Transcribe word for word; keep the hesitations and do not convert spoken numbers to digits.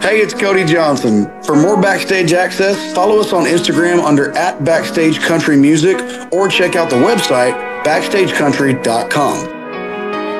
Hey, it's Cody Johnson. For more backstage access, follow us on Instagram under at Backstage Country Music or check out the website backstage country dot com.